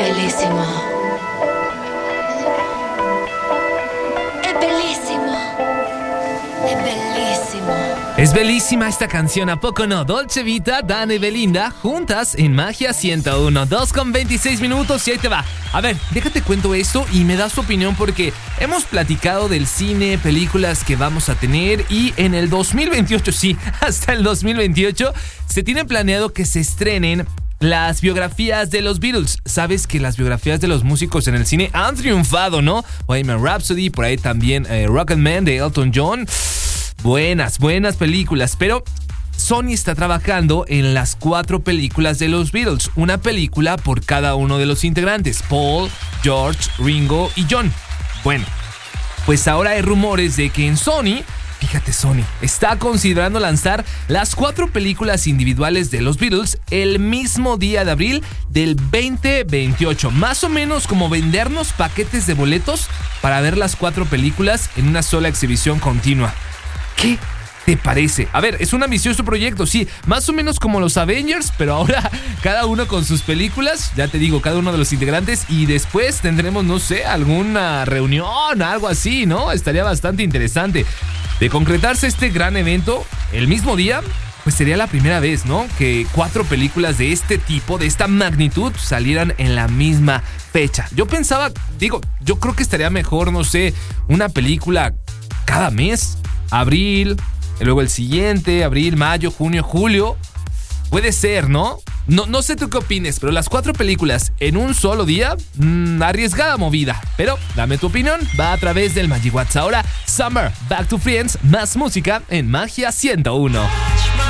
bellissimo. È bellissimo. È bellissimo. Es bellísima esta canción, ¿a poco no? Dolce Vita, Dan y Belinda, juntas en Magia 101. 2:26 y ahí te va. A ver, déjate cuento esto y me das tu opinión porque hemos platicado del cine, películas que vamos a tener y en el 2028, sí, hasta el 2028, se tiene planeado que se estrenen las biografías de los Beatles. Sabes que las biografías de los músicos en el cine han triunfado, ¿no? Bohemian Rhapsody, por ahí también Rocketman de Elton John. Buenas películas, pero Sony está trabajando en las 4 películas de los Beatles, una película por cada uno de los integrantes, Paul, George, Ringo y John. Bueno, pues ahora hay rumores de que en Sony, fíjate, Sony está considerando lanzar las 4 películas individuales de los Beatles el mismo día de abril del 2028, más o menos como vendernos paquetes de boletos para ver las 4 películas en una sola exhibición continua. ¿Qué te parece? A ver, es un ambicioso proyecto, sí, más o menos como los Avengers, pero ahora cada uno con sus películas, ya te digo, cada uno de los integrantes, y después tendremos, no sé, alguna reunión, algo así, ¿no? Estaría bastante interesante. De concretarse este gran evento el mismo día, pues sería la primera vez, ¿no? Que 4 películas de este tipo, de esta magnitud, salieran en la misma fecha. Yo pensaba, yo creo que estaría mejor, no sé, una película cada mes. Abril, luego el siguiente, abril, mayo, junio, julio. Puede ser, ¿no? No sé tú qué opines, pero las 4 películas en un solo día, arriesgada movida. Pero dame tu opinión, va a través del Magic WhatsApp. Ahora, Summer, Back to Friends, más música en Magia 101.